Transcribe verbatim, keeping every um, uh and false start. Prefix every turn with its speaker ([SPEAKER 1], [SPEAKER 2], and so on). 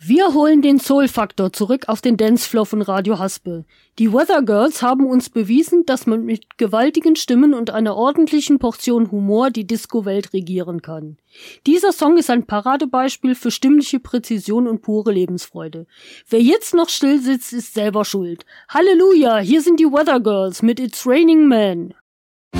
[SPEAKER 1] Wir holen den Soul-Faktor zurück auf den Dancefloor von Radio Haspe. Die Weather Girls haben uns bewiesen, dass man mit gewaltigen Stimmen und einer ordentlichen Portion Humor die Disco-Welt regieren kann. Dieser Song ist ein Paradebeispiel für stimmliche Präzision und pure Lebensfreude. Wer jetzt noch still sitzt, ist selber schuld. Halleluja, hier sind die Weather Girls mit It's Raining Men.